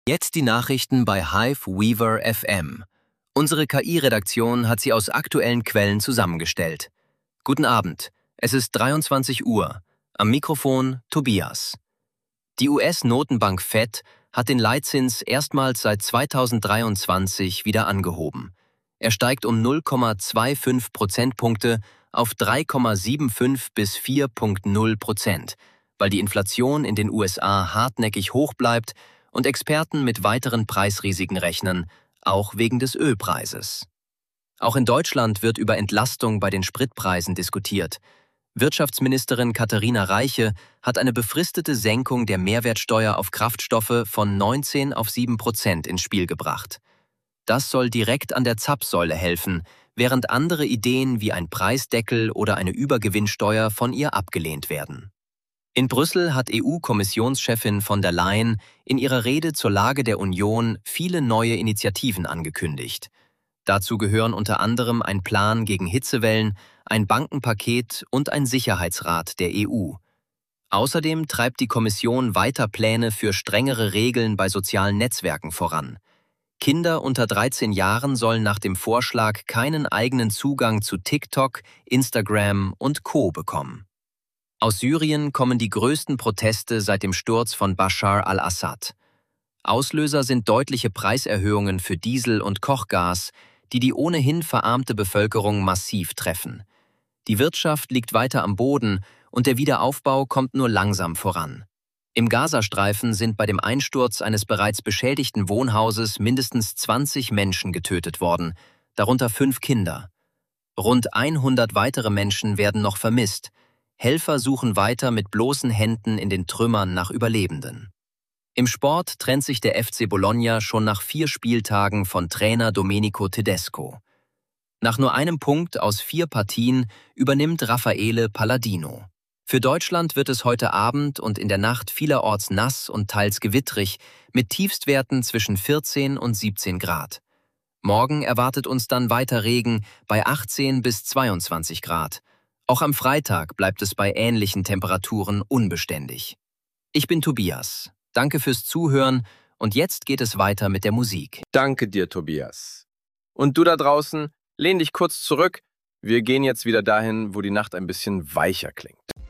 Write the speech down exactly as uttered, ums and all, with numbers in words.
Jetzt die Nachrichten bei Hive Weaver F M. Unsere K I-Redaktion hat sie aus aktuellen Quellen zusammengestellt. Guten Abend, es ist dreiundzwanzig Uhr. Am Mikrofon Tobias. Die U S-Notenbank Fed hat den Leitzins erstmals seit zweitausenddreiundzwanzig wieder angehoben. Er steigt um null Komma fünfundzwanzig Prozentpunkte auf drei Komma fünfundsiebzig bis vier Komma null Prozent, weil die Inflation in den U S A hartnäckig hoch bleibt und Experten mit weiteren Preisrisiken rechnen, auch wegen des Ölpreises. Auch in Deutschland wird über Entlastung bei den Spritpreisen diskutiert. Wirtschaftsministerin Katharina Reiche hat eine befristete Senkung der Mehrwertsteuer auf Kraftstoffe von neunzehn auf sieben Prozent ins Spiel gebracht. Das soll direkt an der Zapfsäule helfen, während andere Ideen wie ein Preisdeckel oder eine Übergewinnsteuer von ihr abgelehnt werden. In Brüssel hat E U-Kommissionschefin von der Leyen in ihrer Rede zur Lage der Union viele neue Initiativen angekündigt. Dazu gehören unter anderem ein Plan gegen Hitzewellen, ein Bankenpaket und ein Sicherheitsrat der E U. Außerdem treibt die Kommission weiter Pläne für strengere Regeln bei sozialen Netzwerken voran. Kinder unter dreizehn Jahren sollen nach dem Vorschlag keinen eigenen Zugang zu TikTok, Instagram und Co. bekommen. Aus Syrien kommen die größten Proteste seit dem Sturz von Bashar al-Assad. Auslöser sind deutliche Preiserhöhungen für Diesel und Kochgas, die die ohnehin verarmte Bevölkerung massiv treffen. Die Wirtschaft liegt weiter am Boden und der Wiederaufbau kommt nur langsam voran. Im Gazastreifen sind bei dem Einsturz eines bereits beschädigten Wohnhauses mindestens zwanzig Menschen getötet worden, darunter fünf Kinder. Rund hundert weitere Menschen werden noch vermisst. Helfer suchen weiter mit bloßen Händen in den Trümmern nach Überlebenden. Im Sport trennt sich der F C Bologna schon nach vier Spieltagen von Trainer Domenico Tedesco. Nach nur einem Punkt aus vier Partien übernimmt Raffaele Palladino. Für Deutschland wird es heute Abend und in der Nacht vielerorts nass und teils gewittrig, mit Tiefstwerten zwischen vierzehn und siebzehn Grad. Morgen erwartet uns dann weiter Regen bei achtzehn bis zweiundzwanzig Grad. Auch am Freitag bleibt es bei ähnlichen Temperaturen unbeständig. Ich bin Tobias. Danke fürs Zuhören und jetzt geht es weiter mit der Musik. Danke dir, Tobias. Und du da draußen, lehn dich kurz zurück. Wir gehen jetzt wieder dahin, wo die Nacht ein bisschen weicher klingt.